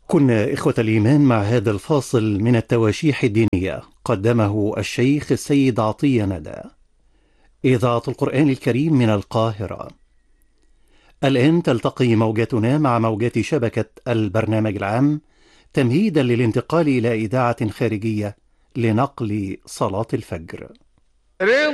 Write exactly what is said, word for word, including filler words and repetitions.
كنا إخوة الإيمان مع هذا الفاصل من التواشيح الدينية قدمه الشيخ السيد عطية ندى، إذاعة القرآن الكريم من القاهرة. الآن تلتقي موجاتنا مع موجات شبكة البرنامج العام تمهيدا للانتقال إلى إذاعة خارجية لنقل صلاة الفجر.